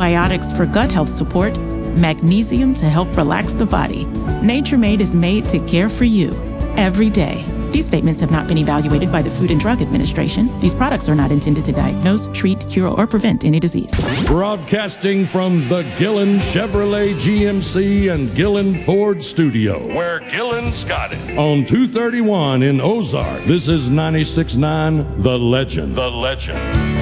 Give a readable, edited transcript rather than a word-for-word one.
probiotics for gut health support, magnesium to help relax the body. Nature Made is made to care for you every day. These statements have not been evaluated by the Food and Drug Administration. These products are not intended to diagnose, treat, cure, or prevent any disease. Broadcasting from the Gillen Chevrolet GMC and Gillen Ford studio, where Gillen's got it. On 231 in Ozark, this is 96.9 The Legend. The Legend.